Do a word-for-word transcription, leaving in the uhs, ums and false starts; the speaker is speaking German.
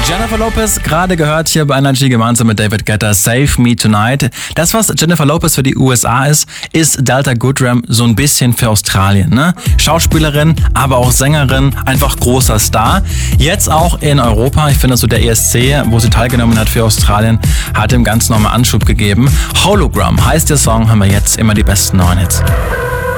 Jennifer Lopez, gerade gehört hier bei Energy gemeinsam mit David Guetta, Save Me Tonight. Das, was Jennifer Lopez für die U S A ist, ist Delta Goodrem so ein bisschen für Australien. Ne? Schauspielerin, aber auch Sängerin, einfach großer Star. Jetzt auch in Europa. Ich finde, so der E S C, wo sie teilgenommen hat für Australien, hat dem Ganzen nochmal Anschub gegeben. Hologram heißt der Song, haben wir jetzt immer die besten neuen Hits.